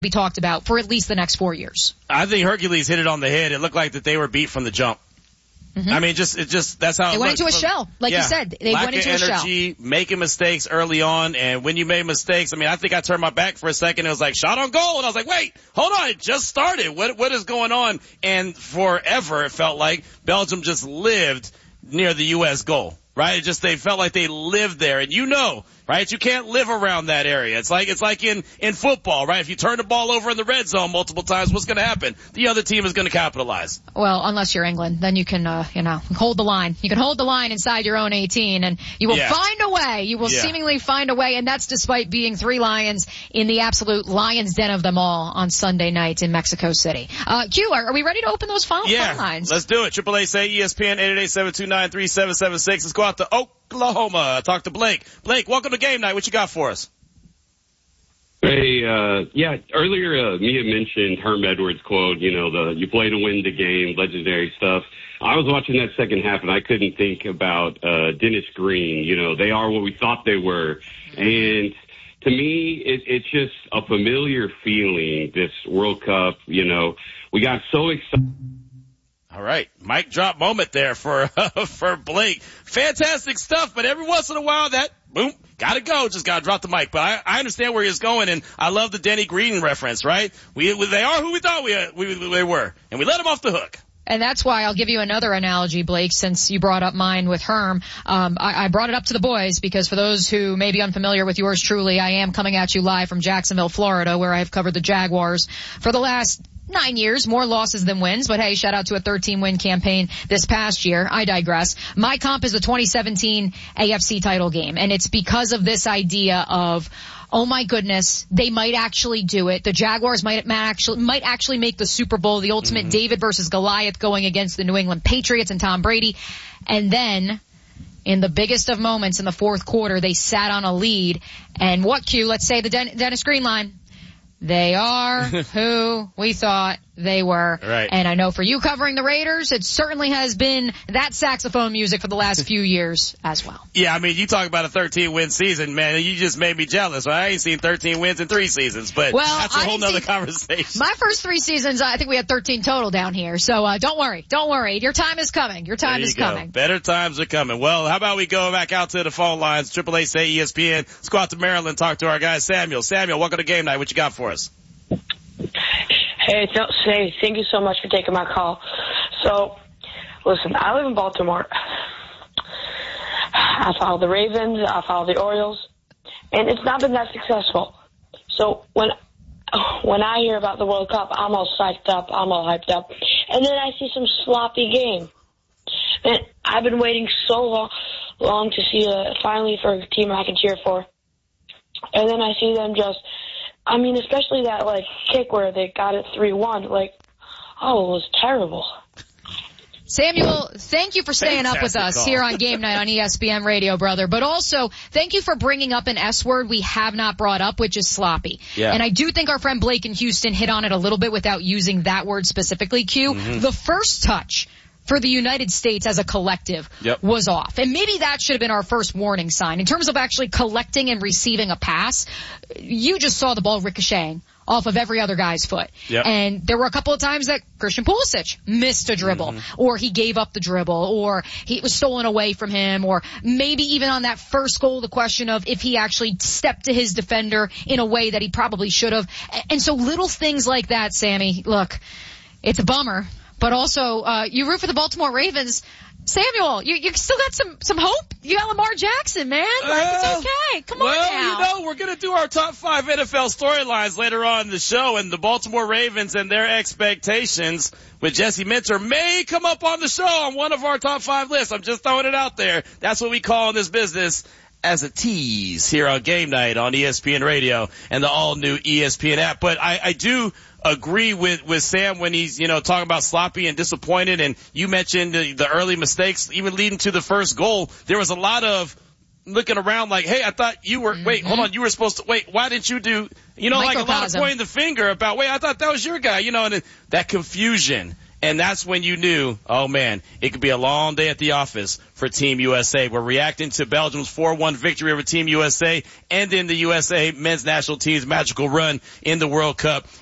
be talked about for at least the next 4 years. I think Hercules hit it on the head. It looked like that they were beat from the jump. Mm-hmm. I mean, that's how they went into a shell, like you said. They went into a shell. Lack of energy, making mistakes early on, and when you made mistakes, I mean, I think I turned my back for a second. It was like shot on goal, and I was like, wait, hold on, it just started. What is going on? And forever, it felt like Belgium just lived near the U.S. goal, right? They felt like they lived there, and right? You can't live around that area. It's like in football, right? If you turn the ball over in the red zone multiple times, what's going to happen? The other team is going to capitalize. Well, unless you're England, then you can, hold the line. You can hold the line inside your own 18 and you will find a way. You will seemingly find a way, and that's despite being 3 Lions in the absolute lion's den of them all on Sunday night in Mexico City. Q, are we ready to open those phone lines? Let's do it. 888 say ESPN 888-729-3776. Let's go out to Oklahoma. Talk to Blake. Blake, welcome to Game Night. What you got for us? Hey, earlier Mia mentioned Herm Edwards' quote, you play to win the game, legendary stuff. I was watching that second half, and I couldn't think about Dennis Green. They are what we thought they were. And to me, it's just a familiar feeling, this World Cup. We got so excited. All right. Mic drop moment there for Blake. Fantastic stuff, but every once in a while that, boom, gotta go. Just gotta drop the mic. But I understand where he's going, and I love the Denny Green reference, right? They are who we thought they were, and we let them off the hook. And that's why I'll give you another analogy, Blake, since you brought up mine with Herm. I brought it up to the boys because for those who may be unfamiliar with yours truly, I am coming at you live from Jacksonville, Florida, where I've covered the Jaguars for the last 9 years, more losses than wins, but hey, shout out to a 13-win campaign this past year. I digress. My comp is the 2017 AFC title game, and it's because of this idea of, oh my goodness, they might actually do it. The Jaguars might actually make the Super Bowl, the ultimate David versus Goliath going against the New England Patriots and Tom Brady. And then, in the biggest of moments in the fourth quarter, they sat on a lead. And what, Q? Let's say the Dennis Green line. They are who we thought they were. Right. And I know for you covering the Raiders, it certainly has been that saxophone music for the last few years as well. Yeah, I mean, you talk about a 13-win season, man, you just made me jealous. I ain't seen 13 wins in 3 seasons, but that's a whole nother conversation. My first 3 seasons, I think we had 13 total down here. So, don't worry. Your time is coming. Your time is coming. Better times are coming. Well, how about we go back out to the phone lines, 888 say ESPN. Let's go out to Maryland, talk to our guy Samuel. Samuel, welcome to Game Night. What you got for us? Hey, thank you so much for taking my call. So, listen, I live in Baltimore. I follow the Ravens, I follow the Orioles, and it's not been that successful. So when I hear about the World Cup, I'm all psyched up, I'm all hyped up, and then I see some sloppy game. And I've been waiting so long to see finally for a team I can cheer for, and then I see them just. I mean, especially that, kick where they got it 3-1. It was terrible. Samuel, thank you for staying up with us here on Game Night on ESPN Radio, brother. But also, thank you for bringing up an S word we have not brought up, which is sloppy. Yeah. And I do think our friend Blake in Houston hit on it a little bit without using that word specifically, Q. Mm-hmm. The first touch for the United States as a collective was off. And maybe that should have been our first warning sign. In terms of actually collecting and receiving a pass, you just saw the ball ricocheting off of every other guy's foot. Yep. And there were a couple of times that Christian Pulisic missed a dribble, or he gave up the dribble, or it was stolen away from him, or maybe even on that first goal, the question of if he actually stepped to his defender in a way that he probably should have. And so little things like that, Sammy, look, it's a bummer. But also, you root for the Baltimore Ravens. Samuel, you still got some hope? You got Lamar Jackson, man. It's okay. Come on now. We're going to do our top 5 NFL storylines later on in the show, and the Baltimore Ravens and their expectations with Jesse Minter may come up on the show on one of our top 5 lists. I'm just throwing it out there. That's what we call in this business as a tease here on Game Night on ESPN Radio and the all-new ESPN app. But I do agree with Sam when he's, talking about sloppy and disappointed. And you mentioned the early mistakes, even leading to the first goal. There was a lot of looking around like, hey, I thought you were, wait, hold on, you were supposed to, wait, why didn't you do, a lot of pointing the finger about, wait, I thought that was your guy, and that confusion. And that's when you knew, oh man, it could be a long day at the office for Team USA. We're reacting to Belgium's 4-1 victory over Team USA and in the USA men's national team's magical run in the World Cup.